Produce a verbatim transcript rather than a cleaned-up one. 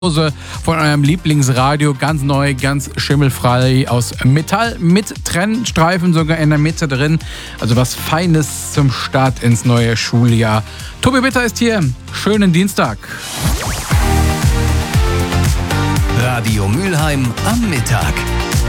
von eurem Lieblingsradio, ganz neu, ganz schimmelfrei aus Metall mit Trennstreifen sogar in der Mitte drin. Also was Feines zum Start ins neue Schuljahr. Tobi Bitter ist hier. Schönen Dienstag. Radio Mülheim am Mittag.